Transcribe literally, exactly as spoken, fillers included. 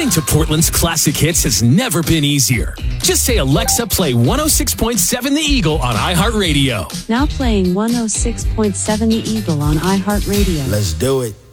Listening to Portland's classic hits has never been easier. Just say, Alexa, play one oh six point seven The Eagle on iHeartRadio. Now playing one oh six point seven The Eagle on iHeartRadio. Let's do it.